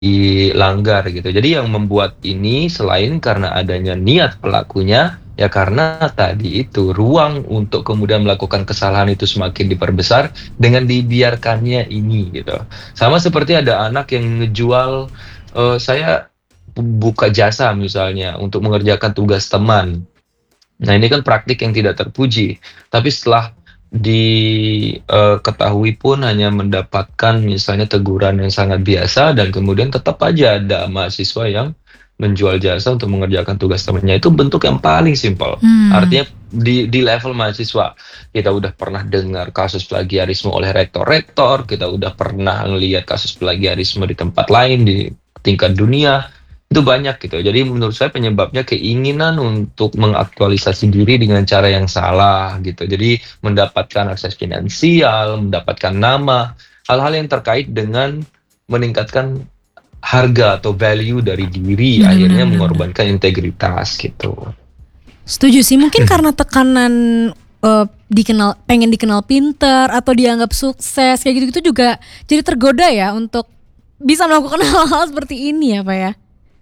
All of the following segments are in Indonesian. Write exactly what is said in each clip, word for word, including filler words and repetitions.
dilanggar gitu. Jadi yang membuat ini selain karena adanya niat pelakunya, ya karena tadi itu ruang untuk kemudian melakukan kesalahan itu semakin diperbesar dengan dibiarkannya ini gitu. Sama seperti ada anak yang ngejual, eee, saya buka jasa misalnya untuk mengerjakan tugas teman. Nah ini kan praktik yang tidak terpuji, tapi setelah di eee, ketahui pun hanya mendapatkan misalnya teguran yang sangat biasa dan kemudian tetap aja ada mahasiswa yang menjual jasa untuk mengerjakan tugas temannya, itu bentuk yang paling simpel. Mmm. Artinya di di level mahasiswa, kita udah pernah dengar kasus plagiarisme oleh rektor-rektor, kita udah pernah ngelihat kasus plagiarisme di tempat lain, di tingkat dunia, itu banyak gitu. Jadi menurut saya penyebabnya keinginan untuk mengaktualisasi diri dengan cara yang salah gitu. Jadi mendapatkan akses finansial, mendapatkan nama, hal-hal yang terkait dengan meningkatkan harga atau value dari diri, Bener bener akhirnya bener bener. mengorbankan integritas gitu. Setuju sih, mungkin karena tekanan, eee, dikenal pengen dikenal pinter atau dianggap sukses kayak gitu-gitu juga jadi tergoda ya untuk bisa melakukan hal-hal seperti ini ya, Pak, ya?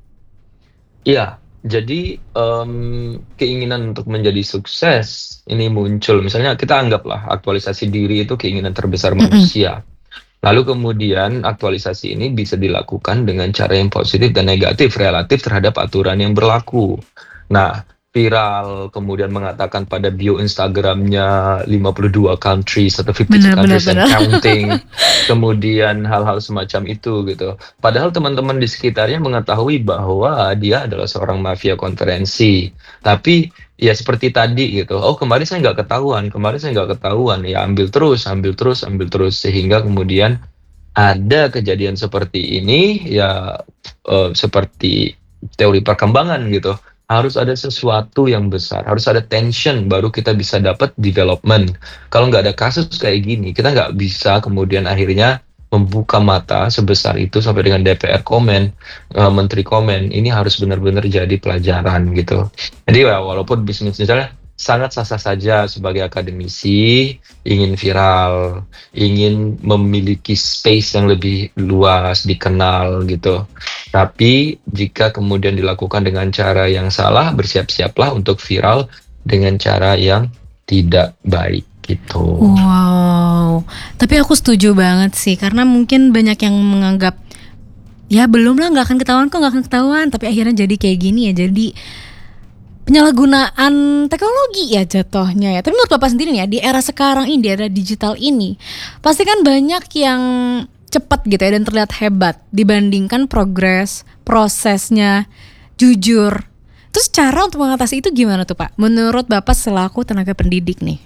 Iya, jadi, mmm, keinginan untuk menjadi sukses ini muncul, misalnya kita anggaplah aktualisasi diri itu keinginan terbesar Mhm. manusia. Lalu kemudian aktualisasi ini bisa dilakukan dengan cara yang positif dan negatif relatif terhadap aturan yang berlaku. Nah, viral kemudian mengatakan pada bio Instagram-nya lima puluh dua countries atau fifty two Bener bener countries and bener. counting, kemudian hal-hal semacam itu gitu. Padahal teman-teman di sekitarnya mengetahui bahwa dia adalah seorang mafia konferensi. Tapi ya seperti tadi gitu, "Oh kemarin saya nggak ketahuan kemarin saya nggak ketahuan." Ya ambil terus ambil terus ambil terus, sehingga kemudian ada kejadian seperti ini ya, eee, seperti teori perkembangan gitu, harus ada sesuatu yang besar, harus ada tension baru kita bisa dapat development. Kalau nggak ada kasus kayak gini, kita nggak bisa kemudian akhirnya membuka mata sebesar itu sampai dengan D P R komen, eee, menteri komen, ini harus benar-benar jadi pelajaran gitu. Jadi ya walaupun bisnis misalnya sangat sah-sah saja sebagai akademisi, ingin viral, ingin memiliki space yang lebih luas, dikenal gitu. Tapi jika kemudian dilakukan dengan cara yang salah, bersiap-siaplah untuk viral dengan cara yang tidak baik gitu. Wow, tapi aku setuju banget sih karena mungkin banyak yang menganggap, "Ya belum lah, nggak akan ketahuan kok, nggak akan ketahuan." Tapi akhirnya jadi kayak gini ya, jadi penyalahgunaan teknologi ya jatuhnya ya. Tapi menurut Bapak sendiri nih ya, di era sekarang ini, di era digital ini, pasti kan banyak yang cepet gitu ya dan terlihat hebat dibandingkan progres, prosesnya, jujur. Terus cara untuk mengatasi itu gimana tuh, Pak? Menurut Bapak selaku tenaga pendidik nih?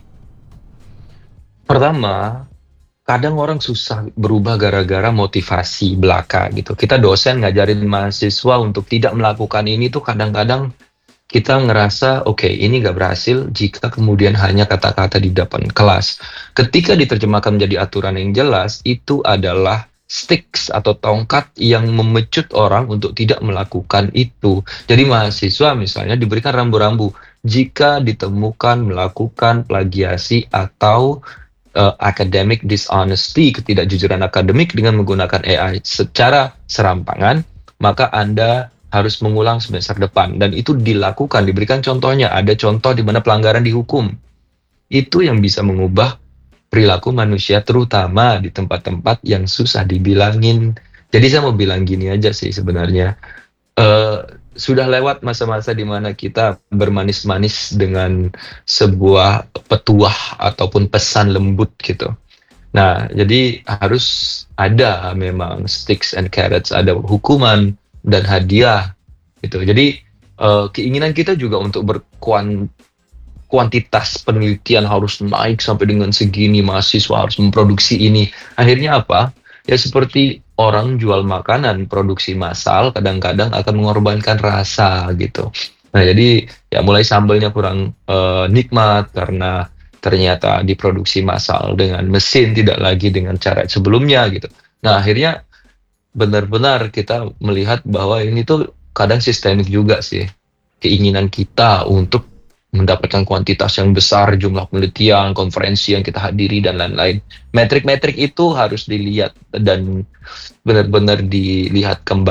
Pertama, kadang orang susah berubah gara-gara motivasi belaka gitu. Kita dosen ngajarin mahasiswa untuk tidak melakukan ini tuh kadang-kadang kita ngerasa, oke ini nggak berhasil jika kemudian hanya kata-kata di depan kelas. Ketika diterjemahkan menjadi aturan yang jelas, itu adalah sticks atau tongkat yang memecut orang untuk tidak melakukan itu. Jadi mahasiswa misalnya diberikan rambu-rambu, jika ditemukan melakukan plagiasi atau uh, academic dishonesty, ketidakjujuran akademik dengan menggunakan A I secara serampangan, maka Anda harus mengulang semester depan. Dan itu dilakukan, diberikan contohnya. Ada contoh di mana pelanggaran dihukum. Itu yang bisa mengubah perilaku manusia, terutama di tempat-tempat yang susah dibilangin. Jadi saya mau bilang gini aja sih sebenarnya. Eh, sudah lewat masa-masa di mana kita bermanis-manis dengan sebuah petuah ataupun pesan lembut gitu. Nah, jadi harus ada memang sticks and carrots, ada hukuman dan hadiah gitu. Jadi eh, keinginan kita juga untuk berkuan kuantitas penelitian harus naik sampai dengan segini, mahasiswa harus memproduksi ini. Akhirnya apa? Ya seperti orang jual makanan produksi massal kadang-kadang akan mengorbankan rasa gitu. Nah, jadi ya mulai sambelnya kurang eh, nikmat karena ternyata diproduksi massal dengan mesin, tidak lagi dengan cara sebelumnya gitu. Nah, akhirnya benar-benar kita melihat bahwa ini tuh kadang sistemik juga sih. Keinginan kita untuk mendapatkan kuantitas yang besar, jumlah penelitian, konferensi yang kita hadiri, dan lain-lain. Metrik-metrik itu harus dilihat dan benar-benar dilihat kembali